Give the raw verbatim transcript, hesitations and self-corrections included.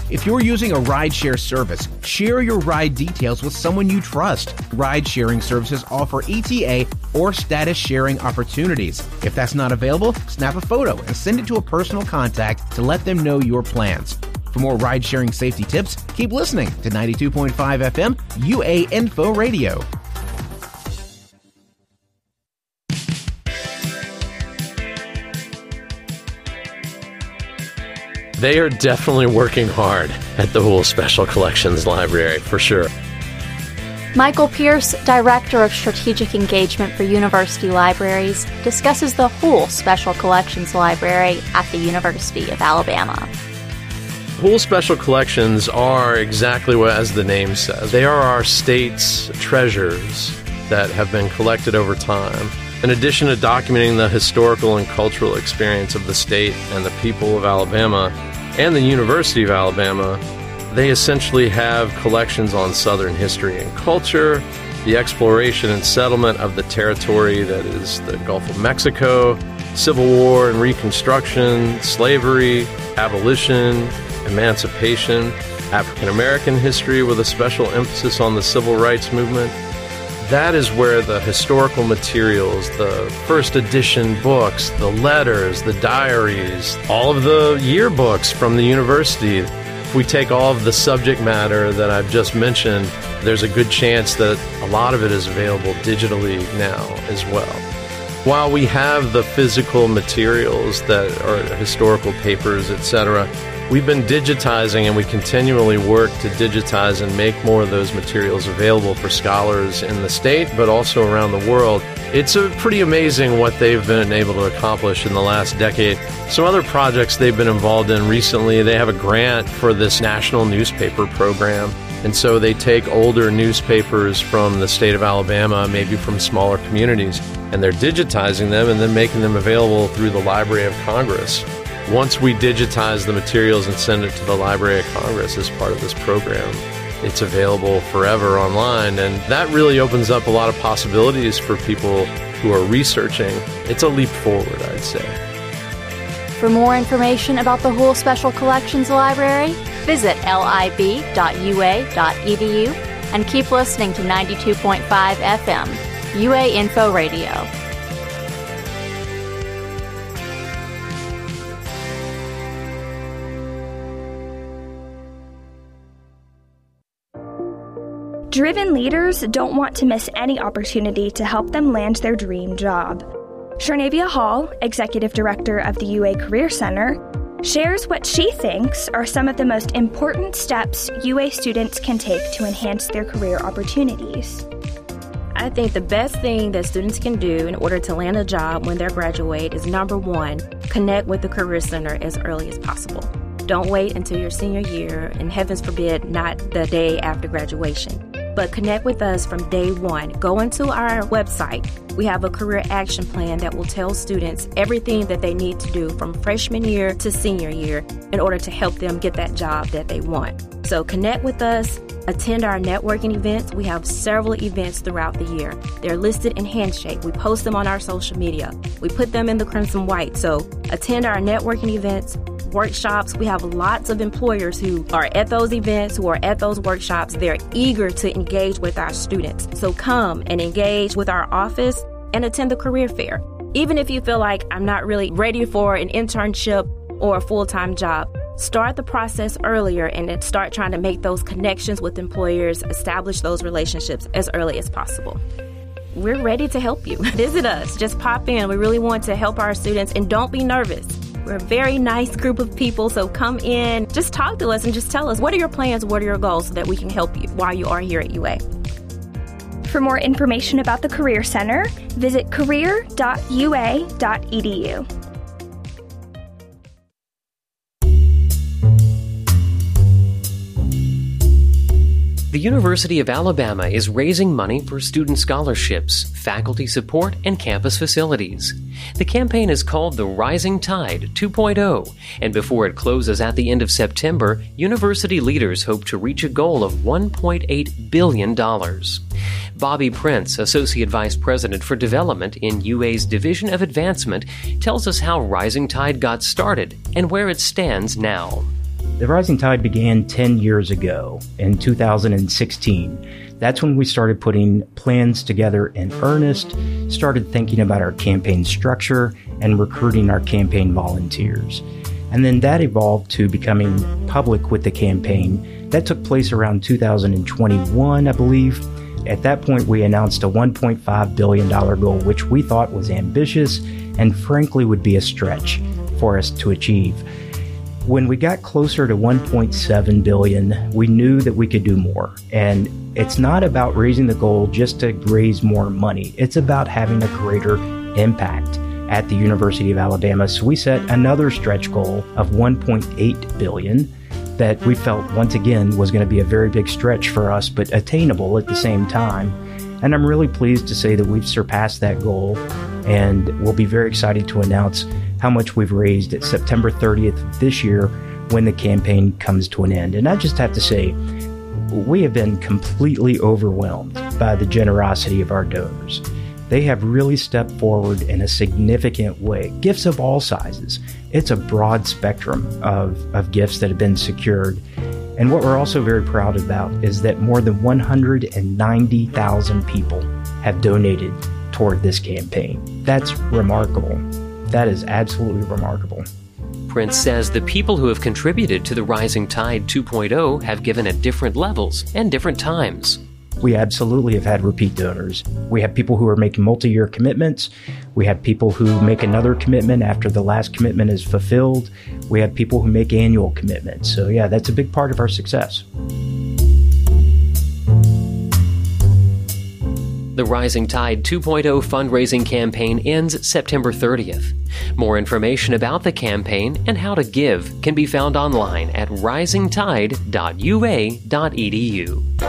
If you're using a rideshare service, share your ride details with someone you trust. Ride-sharing services offer E T A or status sharing opportunities. If that's not available, snap a photo and send it to a personal contact to let them know your plans. For more ride-sharing safety tips, keep listening to ninety-two point five F M U A Info Radio. They are definitely working hard at the Hoole Special Collections Library, for sure. Michael Pierce, Director of Strategic Engagement for University Libraries, discusses the Hoole Special Collections Library at the University of Alabama. Hoole Special Collections are exactly what, as the name says, they are our state's treasures that have been collected over time. In addition to documenting the historical and cultural experience of the state and the people of Alabama and the University of Alabama, they essentially have collections on Southern history and culture, the exploration and settlement of the territory that is the Gulf of Mexico, Civil War and Reconstruction, slavery, abolition, emancipation, African American history with a special emphasis on the Civil Rights Movement. That is where the historical materials, the first edition books, the letters, the diaries, all of the yearbooks from the university, if we take all of the subject matter that I've just mentioned, there's a good chance that a lot of it is available digitally now as well. While we have the physical materials that are historical papers, et cetera, we've been digitizing, and we continually work to digitize and make more of those materials available for scholars in the state, but also around the world. It's a pretty amazing what they've been able to accomplish in the last decade. Some other projects they've been involved in recently, they have a grant for this national newspaper program. And so they take older newspapers from the state of Alabama, maybe from smaller communities, and they're digitizing them and then making them available through the Library of Congress. Once we digitize the materials and send it to the Library of Congress as part of this program, it's available forever online, and that really opens up a lot of possibilities for people who are researching. It's a leap forward, I'd say. For more information about the Hoole Special Collections Library, visit lib dot u a dot e d u and keep listening to ninety-two point five F M, U A Info Radio. Driven leaders don't want to miss any opportunity to help them land their dream job. Sharnavia Hall, Executive Director of the U A Career Center, shares what she thinks are some of the most important steps U A students can take to enhance their career opportunities. I think the best thing that students can do in order to land a job when they graduate is, number one, connect with the Career Center as early as possible. Don't wait until your senior year, and heavens forbid, not the day after graduation. But connect with us from day one. Go into our website. We have a career action plan that will tell students everything that they need to do from freshman year to senior year in order to help them get that job that they want. So connect with us. Attend our networking events. We have several events throughout the year. They're listed in Handshake. We post them on our social media. We put them in the Crimson White. So attend our networking events, workshops. We have lots of employers who are at those events, who are at those workshops. They're eager to engage with our students. So come and engage with our office and attend the career fair. Even if you feel like I'm not really ready for an internship or a full-time job, start the process earlier and then start trying to make those connections with employers, establish those relationships as early as possible. We're ready to help you. Visit us. Just pop in. We really want to help our students, and don't be nervous. We're a very nice group of people, so come in, just talk to us and just tell us, what are your plans, what are your goals, so that we can help you while you are here at U A. For more information about the Career Center, visit career dot u a dot e d u. The University of Alabama is raising money for student scholarships, faculty support, and campus facilities. The campaign is called the Rising Tide two point oh, and before it closes at the end of September, university leaders hope to reach a goal of one point eight billion dollars. Bobby Prince, Associate Vice President for Development in U A's Division of Advancement, tells us how Rising Tide got started and where it stands now. The Rising Tide began ten years ago in two thousand sixteen. That's when we started putting plans together in earnest, started thinking about our campaign structure, and recruiting our campaign volunteers. And then that evolved to becoming public with the campaign. That took place around two thousand twenty-one, I believe. At that point, we announced a one point five billion dollars goal, which we thought was ambitious and frankly would be a stretch for us to achieve. When we got closer to one point seven billion dollars, we knew that we could do more. And it's not about raising the goal just to raise more money. It's about having a greater impact at the University of Alabama. So we set another stretch goal of one point eight billion dollars that we felt, once again, was going to be a very big stretch for us, but attainable at the same time. And I'm really pleased to say that we've surpassed that goal, and we'll be very excited to announce how much we've raised at September thirtieth of this year when the campaign comes to an end. And I just have to say, we have been completely overwhelmed by the generosity of our donors. They have really stepped forward in a significant way. Gifts of all sizes. It's a broad spectrum of, of gifts that have been secured. And what we're also very proud about is that more than one hundred ninety thousand people have donated toward this campaign. That's remarkable. That is absolutely remarkable. Prince says the people who have contributed to the Rising Tide two point oh have given at different levels and different times. We absolutely have had repeat donors. We have people who are making multi-year commitments. We have people who make another commitment after the last commitment is fulfilled. We have people who make annual commitments. So yeah, that's a big part of our success. The Rising Tide two point oh fundraising campaign ends September thirtieth. More information about the campaign and how to give can be found online at rising tide dot u a dot e d u.